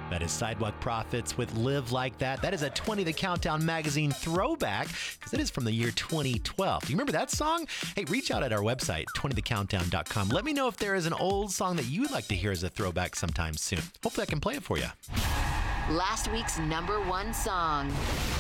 That is Sidewalk Prophets with Live Like That. That is a 20 The Countdown magazine throwback because it is from the year 2012. Do you remember that song? Hey, reach out at our website, 20thecountdown.com. Let me know if there is an old song that you would like to hear as a throwback sometime soon. Hopefully I can play it for you. Last week's #1 song.